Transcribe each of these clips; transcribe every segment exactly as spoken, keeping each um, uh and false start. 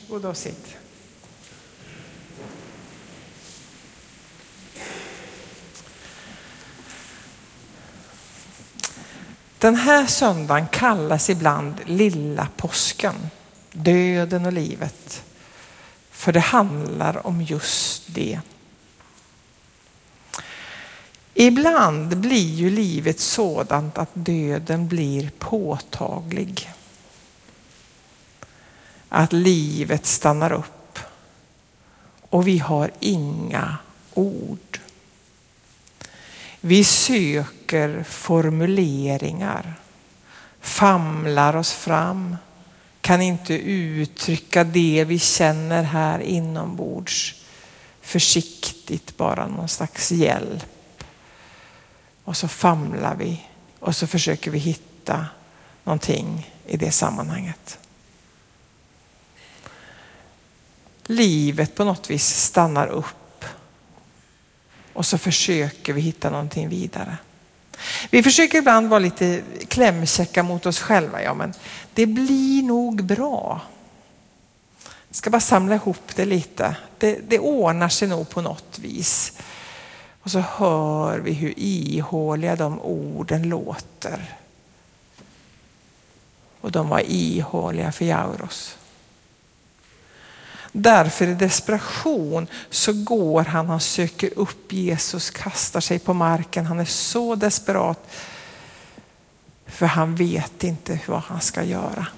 Varsågoda och sitt. Den här söndagen kallas ibland lilla påsken, döden och livet. För det handlar om just det. Ibland blir ju livet sådant att döden blir påtaglig. Att livet stannar upp och vi har inga ord. Vi söker formuleringar, famlar oss fram, kan inte uttrycka det vi känner här inombords. Försiktigt, bara någon slags hjälp. Och så famlar vi och så försöker vi hitta någonting i det sammanhanget. Livet på något vis stannar upp och så försöker vi hitta någonting vidare. Vi försöker ibland vara lite klämkäcka mot oss själva. Ja, men det blir nog bra. Jag ska bara samla ihop det lite. Det, det ordnar sig nog på något vis. Och så hör vi hur ihåliga de orden låter. Och de var ihåliga för Jauros. Därför i desperation så går han och söker upp Jesus, kastar sig på marken. Han är så desperat för han vet inte vad han ska göra.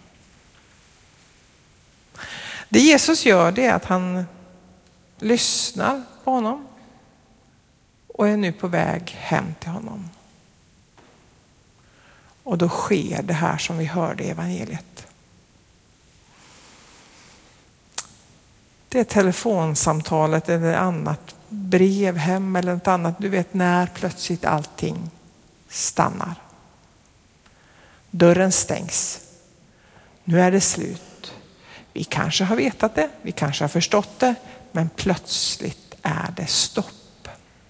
Det Jesus gör det är att han lyssnar på honom och är nu på väg hem till honom. Och då sker det här som vi hörde i evangeliet. Det är telefonsamtalet eller annat brev hem eller något annat. Du vet när plötsligt allting stannar. Dörren stängs. Nu är det slut. Vi kanske har vetat det, vi kanske har förstått det, men plötsligt är det stopp.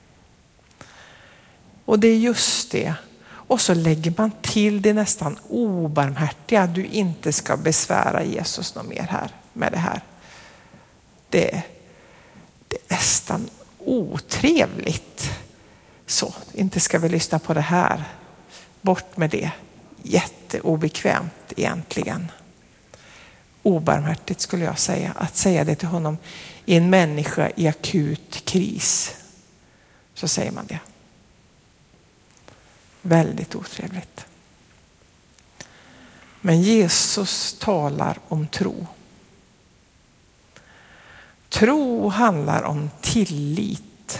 Och det är just det. Och så lägger man till det nästan obarmhärtiga. Du inte ska besvära Jesus något mer här med det här. Det, det är nästan otrevligt. Så, inte ska vi lyssna på det här. Bort med det. Jätteobekvämt egentligen. Obarmhärtigt skulle jag säga. Att säga det till honom i en människa i akut kris. Så säger man det. Väldigt otrevligt. Men Jesus talar om tro. Tro handlar om tillit.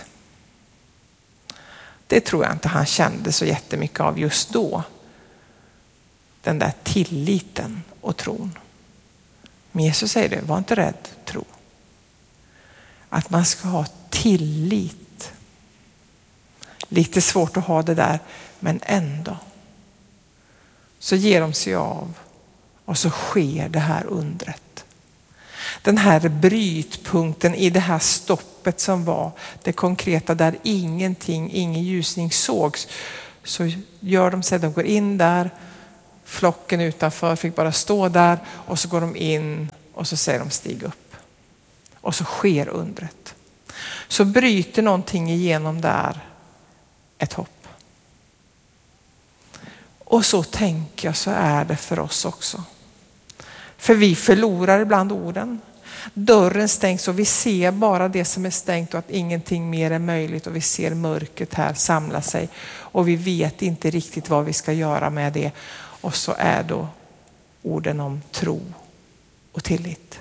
Det tror jag inte han kände så jättemycket av just då. Den där tilliten och tron. Men Jesus säger det, var inte rädd, tro. Att man ska ha tillit. Lite svårt att ha det där, men ändå. Så ger de sig av och så sker det här undret. Den här brytpunkten i det här stoppet som var det konkreta där ingenting, ingen ljusning sågs. Så gör de sig, de går in där, flocken utanför fick bara stå där och så går de in och så säger de stig upp. Och så sker undret. Så bryter någonting igenom där ett hopp. Och så tänker jag så är det för oss också. För vi förlorar ibland orden. Dörren stängs och vi ser bara det som är stängt och att ingenting mer är möjligt. Och vi ser mörkret här samla sig. Och vi vet inte riktigt vad vi ska göra med det. Och så är då orden om tro och tillit.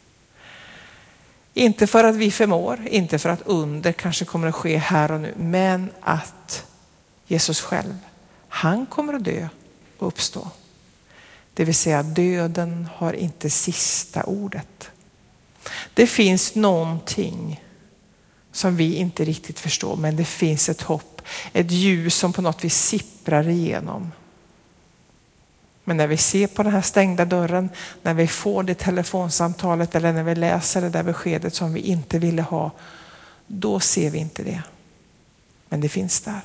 Inte för att vi förmår, inte för att under kanske kommer att ske här och nu. Men att Jesus själv, han kommer att dö och uppstå. Det vill säga döden har inte sista ordet. Det finns någonting som vi inte riktigt förstår, men det finns ett hopp. Ett ljus som på något vis sipprar igenom. Men när vi ser på den här stängda dörren, när vi får det telefonsamtalet eller när vi läser det där beskedet som vi inte ville ha, då ser vi inte det. Men det finns där.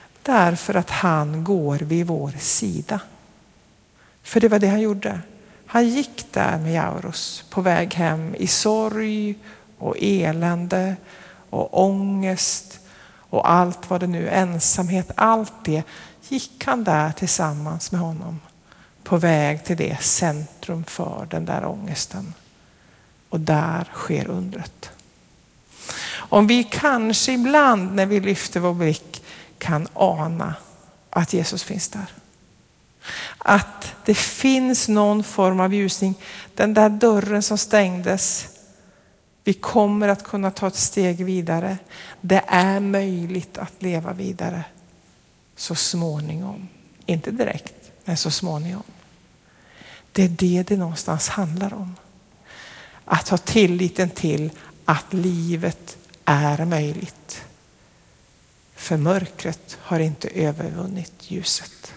Därför att han går vid vår sida. För det var det han gjorde. Han gick där med Jairus på väg hem i sorg och elände och ångest och allt vad det nu, ensamhet, allt det gick han där tillsammans med honom på väg till det centrum för den där ångesten. Och där sker undret. Om vi kanske ibland när vi lyfter vår blick kan ana att Jesus finns där. Att det finns någon form av ljusning. Den där dörren som stängdes. Vi kommer att kunna ta ett steg vidare. Det är möjligt att leva vidare. Så småningom. Inte direkt, men så småningom. Det är det det någonstans handlar om. Att ha tilliten till att livet är möjligt. För mörkret har inte övervunnit ljuset.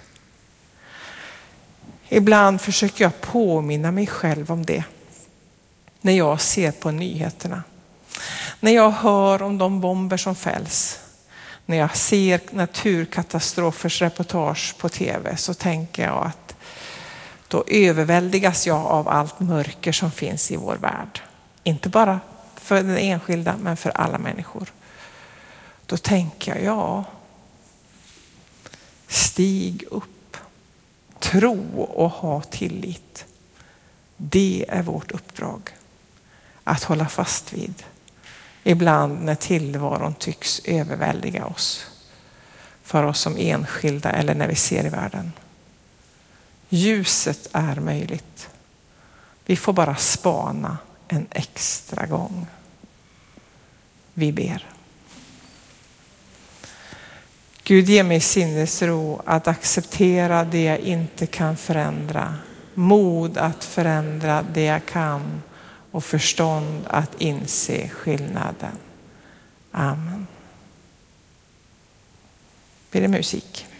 Ibland försöker jag påminna mig själv om det. När jag ser på nyheterna. När jag hör om de bomber som fälls. När jag ser naturkatastrofers reportage på tv så tänker jag att då överväldigas jag av allt mörker som finns i vår värld. Inte bara för den enskilda men för alla människor. Då tänker jag, ja, stig upp, tro och ha tillit. Det är vårt uppdrag. Att hålla fast vid. Ibland när tillvaron tycks överväldiga oss. För oss som enskilda eller när vi ser i världen. Ljuset är möjligt. Vi får bara spana en extra gång. Vi ber. Gud, ge mig sinnesro att acceptera det jag inte kan förändra. Mod att förändra det jag kan. Och förstånd att inse skillnaden. Amen. Blir det musik?